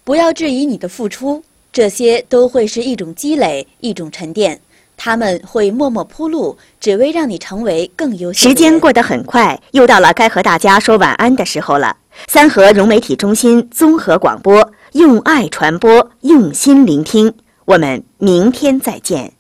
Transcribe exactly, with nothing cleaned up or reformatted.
不要质疑你的付出，这些都会是一种积累，一种沉淀。他们会默默铺路，只为让你成为更优秀的人。 时间过得很快，又到了该和大家说晚安的时候了。三河融媒体中心综合广播，用爱传播，用心聆听。我们明天再见。